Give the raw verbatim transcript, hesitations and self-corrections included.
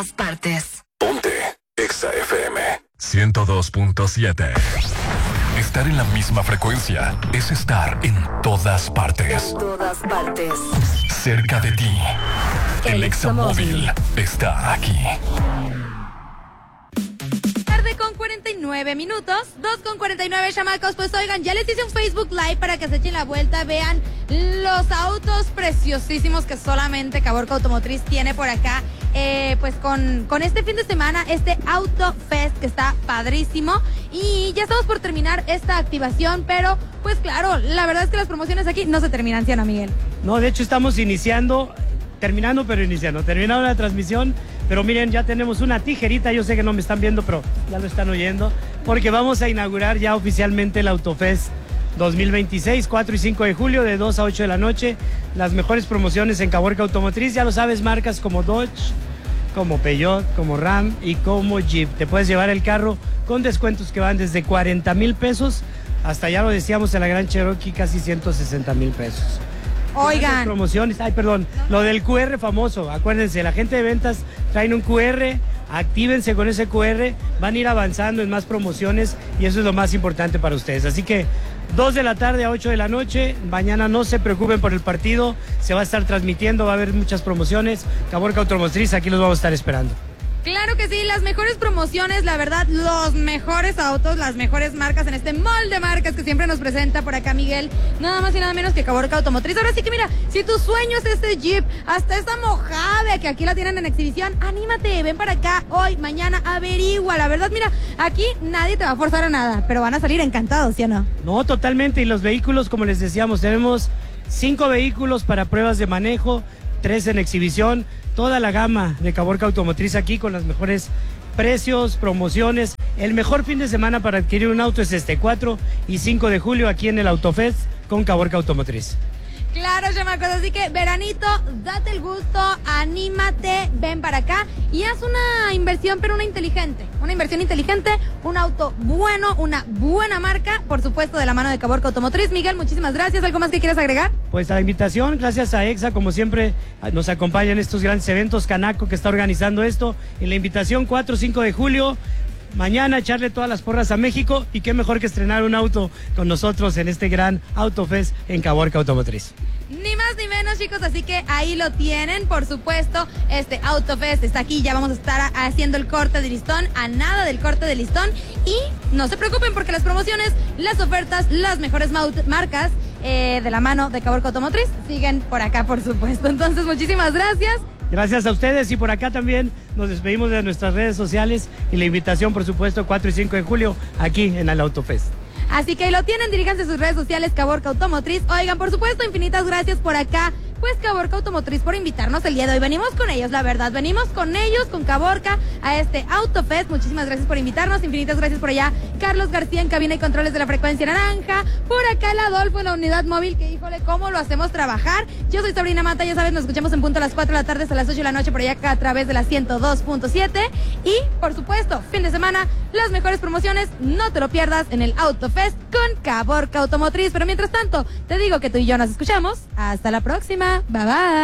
partes. Ponte Exa F M ciento dos punto siete. Estar en la misma frecuencia es estar en todas partes. En todas partes. Cerca de ti. El, El Exa Móvil está aquí. Tarde con cuarenta y nueve minutos, dos con cuarenta y nueve, chamacos. Pues oigan, ya les hice un Facebook Live para que se echen la vuelta, vean los autos preciosísimos que solamente Caborca Automotriz tiene por acá. Eh, pues con, con este fin de semana, este Auto Fest que está padrísimo. Y ya estamos por terminar esta activación, pero pues claro, la verdad es que las promociones aquí no se terminan, ¿sí o no, Miguel? No, de hecho estamos iniciando, terminando pero iniciando, terminando la transmisión. Pero miren, ya tenemos una tijerita, yo sé que no me están viendo, pero ya lo están oyendo, porque vamos a inaugurar ya oficialmente el Autofest dos mil veintiséis, cuatro y cinco de julio, de dos a ocho de la noche. Las mejores promociones en Caborca Automotriz, ya lo sabes, marcas como Dodge, como Peugeot, como Ram y como Jeep. Te puedes llevar el carro con descuentos que van desde cuarenta mil pesos hasta, ya lo decíamos, en la Gran Cherokee, casi ciento sesenta mil pesos. Oigan. Promociones, ay, perdón, lo del Q R famoso, acuérdense, la gente de ventas traen un Q R, actívense con ese Q R, van a ir avanzando en más promociones y eso es lo más importante para ustedes. Así que dos de la tarde a ocho de la noche, mañana no se preocupen por el partido, se va a estar transmitiendo, va a haber muchas promociones. Caborca Automotriz, aquí los vamos a estar esperando. Claro que sí, las mejores promociones, la verdad, los mejores autos, las mejores marcas en este mall de marcas que siempre nos presenta por acá Miguel, nada más y nada menos que Caborca Automotriz. Ahora sí que mira, si tu sueño es este Jeep, hasta esta Mojave que aquí la tienen en exhibición, anímate, ven para acá hoy, mañana, averigua. La verdad, mira, aquí nadie te va a forzar a nada, pero van a salir encantados, ¿sí o no? No, totalmente, y los vehículos, como les decíamos, tenemos cinco vehículos para pruebas de manejo, tres en exhibición, toda la gama de Caborca Automotriz aquí con los mejores precios, promociones. El mejor fin de semana para adquirir un auto es este, cuatro y cinco de julio aquí en el Autofest con Caborca Automotriz. Claro, chamacos, así que veranito, date el gusto, anímate, ven para acá y haz una inversión, pero una inteligente, una inversión inteligente, un auto bueno, una buena marca, por supuesto de la mano de Caborca Automotriz. Miguel, muchísimas gracias, ¿algo más que quieras agregar? Pues a la invitación, gracias a Exa, como siempre nos acompañan estos grandes eventos, Canaco que está organizando esto, y la invitación cuatro y cinco de julio, mañana echarle todas las porras a México, y qué mejor que estrenar un auto con nosotros en este gran Autofest en Caborca Automotriz. Ni más ni menos, chicos, así que ahí lo tienen, por supuesto, este Autofest está aquí, ya vamos a estar haciendo el corte de listón, a nada del corte de listón, y no se preocupen porque las promociones, las ofertas, las mejores marcas eh, de la mano de Caborca Automotriz siguen por acá, por supuesto. Entonces, muchísimas gracias. Gracias a ustedes, y por acá también nos despedimos de nuestras redes sociales y la invitación, por supuesto, cuatro y cinco de julio aquí en el Autofest. Así que ahí lo tienen, diríjanse a sus redes sociales, Caborca Automotriz. Oigan, por supuesto, infinitas gracias por acá, pues Caborca Automotriz, por invitarnos el día de hoy. Venimos con ellos, la verdad, venimos con ellos, con Caborca, a este Autofest. Muchísimas gracias por invitarnos, infinitas gracias por allá, Carlos García en cabina y controles de la frecuencia naranja, por acá el Adolfo en la unidad móvil, que híjole, cómo lo hacemos trabajar. Yo soy Sabrina Mata, ya sabes, nos escuchamos en punto a las cuatro de la tarde hasta las ocho de la noche por allá acá a través de la ciento dos punto siete. Y, por supuesto, fin de semana, las mejores promociones, no te lo pierdas en el Autofest con Caborca Automotriz. Pero mientras tanto, te digo que tú y yo nos escuchamos. Hasta la próxima. Bye bye.